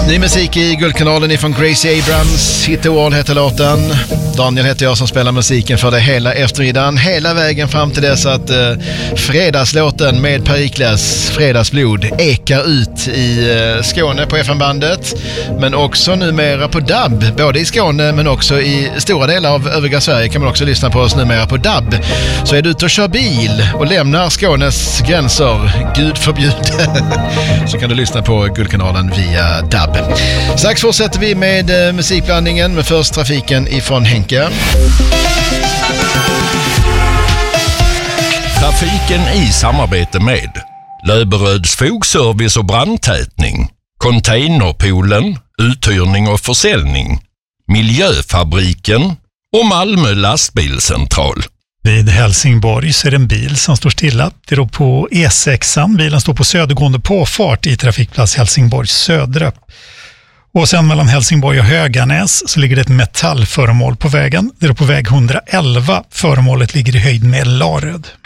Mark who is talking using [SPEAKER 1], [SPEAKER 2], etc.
[SPEAKER 1] Ny musik i Guldkanalen ifrån Gracie Abrams. Hit the Wall heter låten. Daniel heter jag som spelar musiken för dig hela eftermiddagen. Hela vägen fram till dess att fredagslåten med Perikles Fredagsblod ekar ut i Skåne på FM-bandet. Men också numera på DAB. Både i Skåne men också i stora delar av övriga Sverige kan man också lyssna på oss numera på DAB. Så är du ute och kör bil och lämnar Skånes gränser, Gud förbjude, så kan du lyssna på Guldkanalen via DAB. Strax fortsätter vi med musikblandningen, med först trafiken ifrån Henke.
[SPEAKER 2] Trafiken i samarbete med Löberöds fogservice och brandtätning, Containerpoolen, uthyrning och försäljning, Miljöfabriken och Malmö lastbilscentral.
[SPEAKER 3] Vid Helsingborg så är det en bil som står stilla. Det är då på E6. Bilen står på södergående påfart i trafikplats Helsingborg södra. Och sen mellan Helsingborg och Höganäs så ligger det ett metallföremål på vägen. Det är då på väg 111. Föremålet ligger i höjd med Laröd.